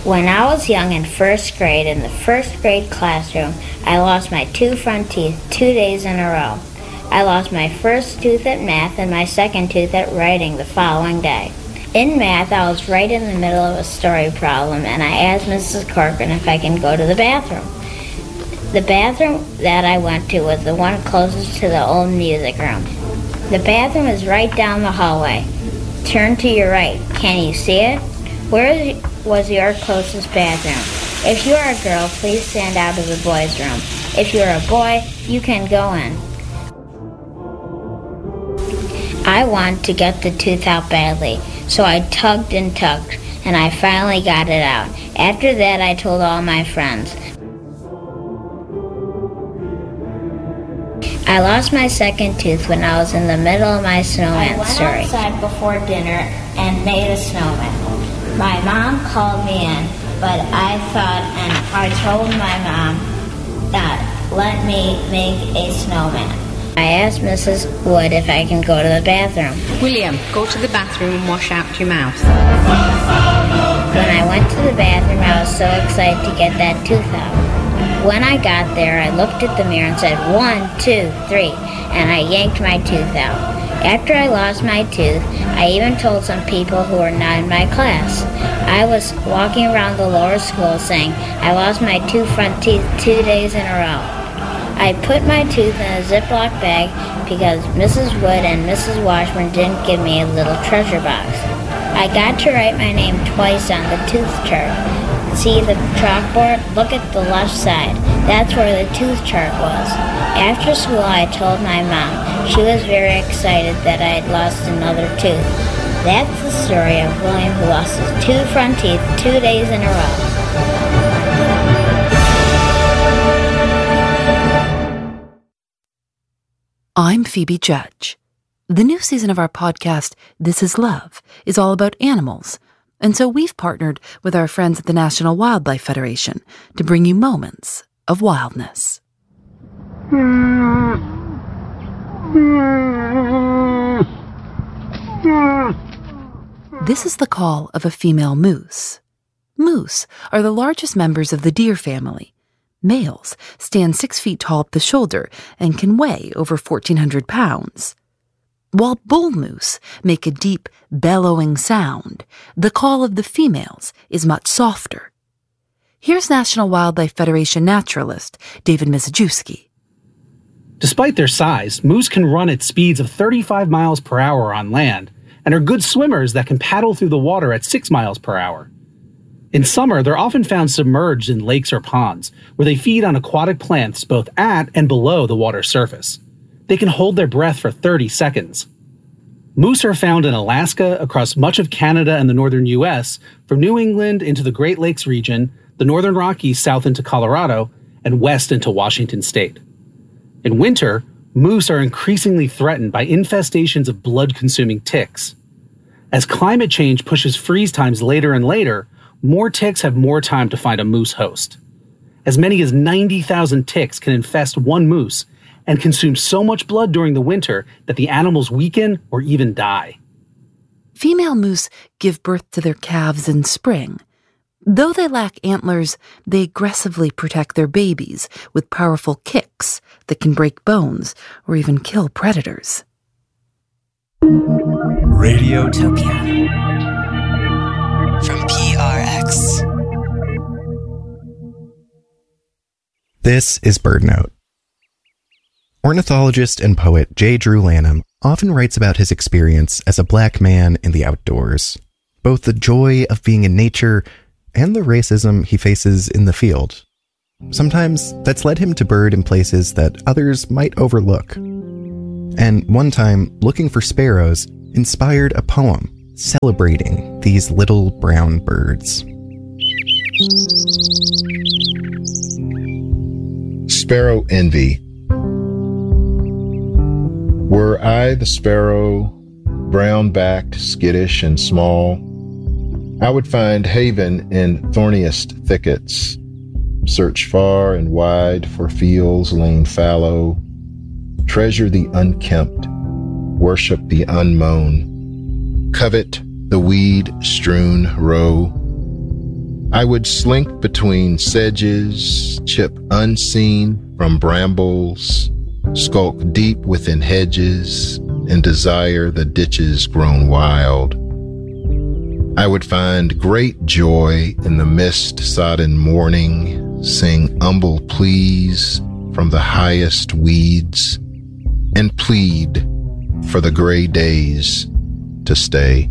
When I was young in first grade, in the first grade classroom, I lost my 2 front teeth 2 days in a row. I lost my first tooth at math and my second tooth at writing the following day. In math, I was right in the middle of a story problem, and I asked Mrs. Corcoran if I can go to the bathroom. The bathroom that I went to was the one closest to the old music room. The bathroom is right down the hallway. Turn to your right. Can you see it? Where was your closest bathroom? If you are a girl, please stand out of the boys' room. If you are a boy, you can go in. I wanted to get the tooth out badly, so I tugged and tugged, and I finally got it out. After that, I told all my friends. I lost my second tooth when I was in the middle of my snowman story. I went outside before dinner and made a snowman. My mom called me in, but I thought, and I told my mom that let me make a snowman. I asked Mrs. Wood if I can go to the bathroom. William, go to the bathroom and wash out your mouth. When I went to the bathroom, I was so excited to get that tooth out. When I got there, I looked at the mirror and said, 1, 2, 3, and I yanked my tooth out. After I lost my tooth, I even told some people who were not in my class. I was walking around the lower school saying, I lost my 2 front teeth 2 days in a row. I put my tooth in a Ziploc bag because Mrs. Wood and Mrs. Washburn didn't give me a little treasure box. I got to write my name twice on the tooth chart. See the chalkboard? Look at the left side. That's where the tooth chart was. After school, I told my mom. She was very excited that I had lost another tooth. That's the story of William who lost his 2 front teeth 2 days in a row. I'm Phoebe Judge. The new season of our podcast, This Is Love, is all about animals. And so we've partnered with our friends at the National Wildlife Federation to bring you moments of wildness. This is the call of a female moose. Moose are the largest members of the deer family. Males stand 6 feet tall up the shoulder and can weigh over 1,400 pounds. While bull moose make a deep, bellowing sound, the call of the females is much softer. Here's National Wildlife Federation naturalist David Mizejewski. Despite their size, moose can run at speeds of 35 miles per hour on land and are good swimmers that can paddle through the water at 6 miles per hour. In summer, they're often found submerged in lakes or ponds, where they feed on aquatic plants both at and below the water's surface. They can hold their breath for 30 seconds. Moose are found in Alaska, across much of Canada and the northern U.S., from New England into the Great Lakes region, the Northern Rockies south into Colorado, and west into Washington state. In winter, moose are increasingly threatened by infestations of blood-consuming ticks. As climate change pushes freeze times later and later, more ticks have more time to find a moose host. As many as 90,000 ticks can infest one moose and consume so much blood during the winter that the animals weaken or even die. Female moose give birth to their calves in spring. Though they lack antlers, they aggressively protect their babies with powerful kicks that can break bones or even kill predators. Radiotopia from PRX. This is BirdNote. Ornithologist and poet J. Drew Lanham often writes about his experience as a black man in the outdoors, both the joy of being in nature and the racism he faces in the field. Sometimes that's led him to bird in places that others might overlook. And one time, looking for sparrows inspired a poem celebrating these little brown birds. Sparrow Envy. Were I the sparrow, brown-backed, skittish, and small, I would find haven in thorniest thickets, search far and wide for fields lain fallow, treasure the unkempt, worship the unmown, covet the weed-strewn row. I would slink between sedges, chip unseen from brambles, skulk deep within hedges, and desire the ditches grown wild. I would find great joy in the mist-sodden morning, sing humble pleas from the highest weeds, and plead for the gray days to stay.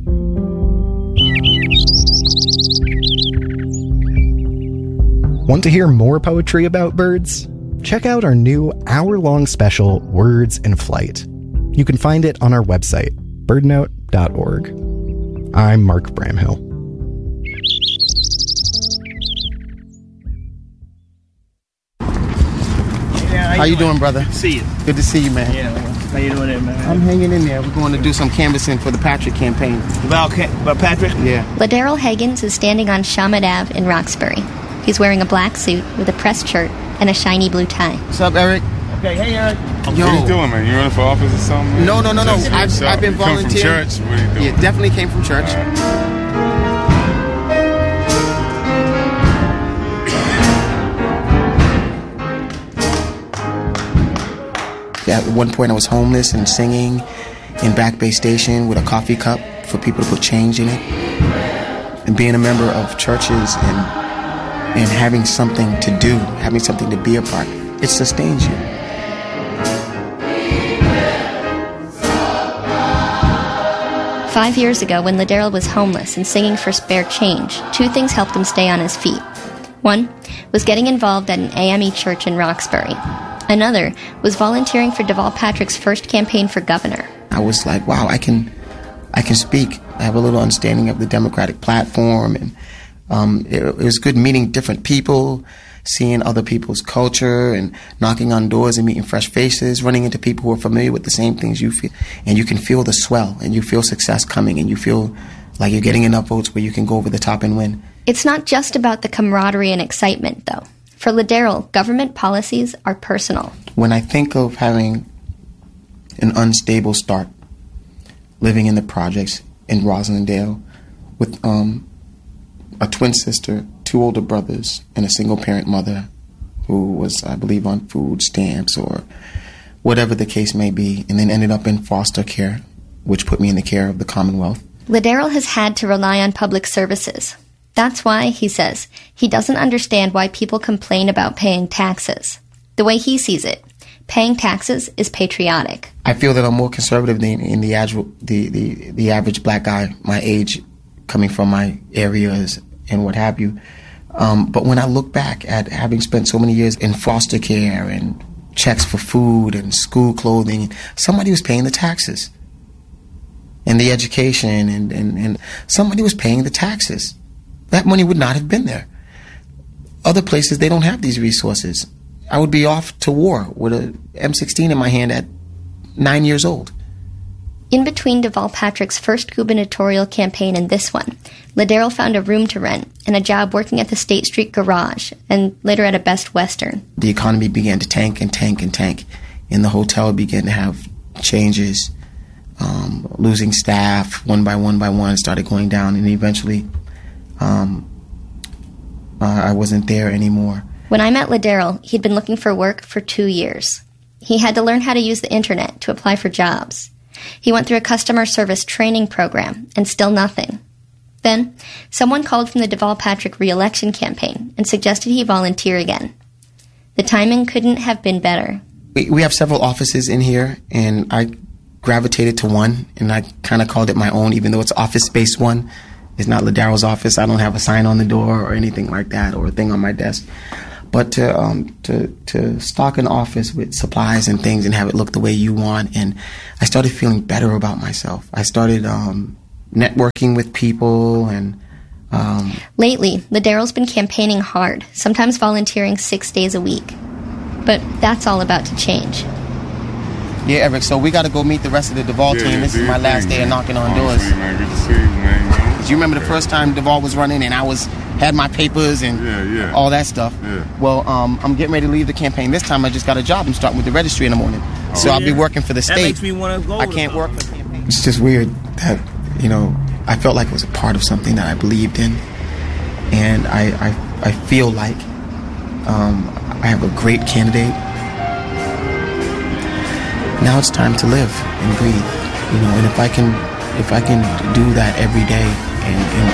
Want to hear more poetry about birds? Check out our new hour-long special, Words in Flight. You can find it on our website, birdnote.org. I'm Mark Bramhill. How you doing, brother? Good to see you. Good to see you, man. Yeah, how you doing there, man? I'm hanging in there. We're going to do some canvassing for the Patrick campaign. About Patrick? Yeah. LaDarrell Higgins is standing on Shaman Ave in Roxbury. He's wearing a black suit with a pressed shirt and a shiny blue tie. What's up, Eric? Okay, hey, Eric. Yo. What are you doing, man? You running for office or something? Man? No. I've been volunteering. You come from church? What are you doing? Yeah, definitely came from church. Yeah, at one point I was homeless and singing in Back Bay Station with a coffee cup for people to put change in it. And being a member of churches and having something to do, having something to be a part, it sustains you. "5 years ago, when LaDarrell was homeless and singing for spare change, two things helped him stay on his feet. One was getting involved at an AME church in Roxbury. Another was volunteering for Deval Patrick's first campaign for governor. I was like, wow, I can speak. I have a little understanding of the Democratic platform, and it was good meeting different people, seeing other people's culture, and knocking on doors and meeting fresh faces, running into people who are familiar with the same things you feel, and you can feel the swell, and you feel success coming, and you feel like you're getting enough votes where you can go over the top and win. It's not just about the camaraderie and excitement, though. For LaDarrell, government policies are personal. When I think of having an unstable start, living in the projects in Roslindale with a twin sister, two older brothers, and a single-parent mother who was, I believe, on food stamps or whatever the case may be, and then ended up in foster care, which put me in the care of the Commonwealth. LaDarrell has had to rely on public services. That's why, he says, he doesn't understand why people complain about paying taxes. The way he sees it, paying taxes is patriotic. I feel that I'm more conservative than the average black guy my age, coming from my areas and what have you. But when I look back at having spent so many years in foster care and checks for food and school clothing, somebody was paying the taxes. And the education, and somebody was paying the taxes. That money would not have been there. Other places, they don't have these resources. I would be off to war with a M16 in my hand at 9 years old. In between Deval Patrick's first gubernatorial campaign and this one, LaDarrell found a room to rent and a job working at the State Street Garage and later at a Best Western. The economy began to tank and tank and tank, and the hotel began to have changes, losing staff one by one, started going down, and eventually I wasn't there anymore. When I met LaDarrell, he'd been looking for work for 2 years. He had to learn how to use the internet to apply for jobs. He went through a customer service training program, and still nothing. Then, someone called from the Deval Patrick re-election campaign and suggested he volunteer again. The timing couldn't have been better. We have several offices in here, and I gravitated to one, and I kind of called it my own, even though it's an office-based one. It's not LaDarrell's office. I don't have a sign on the door or anything like that, or a thing on my desk. But to stock an office with supplies and things and have it look the way you want, and I started feeling better about myself. I started networking with people, and lately, LaDarrell's been campaigning hard, sometimes volunteering 6 days a week. But that's all about to change. Yeah, Eric, so we got to go meet the rest of the Deval team. This is my last day of knocking on doors. Man, good to see you, man. Do you remember the first time Deval was running and I had my papers and all that stuff? Yeah. Well, I'm getting ready to leave the campaign. This time I just got a job. I'm starting with the registry in the morning. So I'll be working for the state. That makes me want to go. I can't work for the campaign. It's just weird that, I felt like it was a part of something that I believed in. and I feel like I have a great candidate. Now it's time to live and breathe, and if I can do that every day and